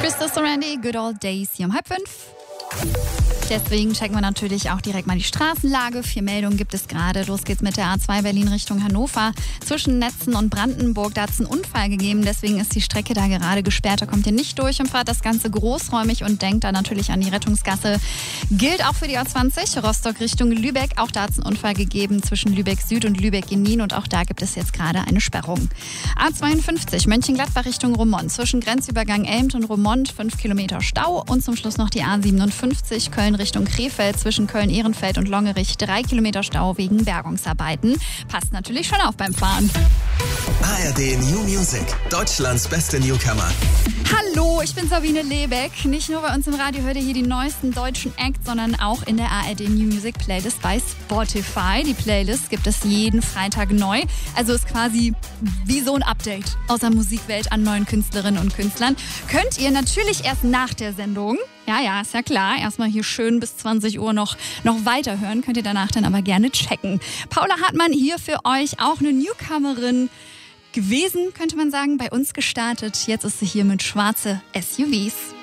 Christos Randy, Good Old Days hier um 4:30. Deswegen checken wir natürlich auch direkt mal die Straßenlage. 4 Meldungen gibt es gerade. Los geht's mit der A2 Berlin Richtung Hannover. Zwischen Netzen und Brandenburg, da hat es einen Unfall gegeben. Deswegen ist die Strecke da gerade gesperrt. Da kommt ihr nicht durch und fahrt das Ganze großräumig und denkt da natürlich an die Rettungsgasse. Gilt auch für die A20 Rostock Richtung Lübeck. Auch da hat es einen Unfall gegeben zwischen Lübeck Süd und Lübeck-Genin. Und auch da gibt es jetzt gerade eine Sperrung. A52 Mönchengladbach Richtung Roermond. Zwischen Grenzübergang Elmt und Roermond 5 Kilometer Stau. Und zum Schluss noch die A57 Köln Richtung Krefeld zwischen Köln-Ehrenfeld und Longerich 3 Kilometer Stau wegen Bergungsarbeiten. Passt natürlich schon auf beim Fahren. ARD New Music, Deutschlands beste Newcomer. Hallo, ich bin Sabine Lebeck. Nicht nur bei uns im Radio hört ihr hier die neuesten deutschen Acts, sondern auch in der ARD New Music Playlist bei Spotify. Die Playlist gibt es jeden Freitag neu. Also ist quasi wie so ein Update aus der Musikwelt an neuen Künstlerinnen und Künstlern. Könnt ihr natürlich erst nach der Sendung. Ja, ist ja klar. Erstmal hier schön bis 20 Uhr noch weiterhören. Könnt ihr danach dann aber gerne checken. Paula Hartmann hier für euch, auch eine Newcomerin gewesen, könnte man sagen, bei uns gestartet. Jetzt ist sie hier mit Schwarze SUVs.